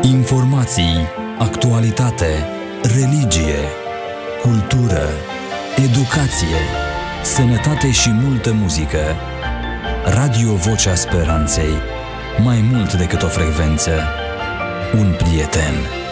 Informații, actualitate, religie, cultură, educație, sănătate și multă muzică. Radio Vocea Speranței. Mai mult decât o frecvență, un prieten.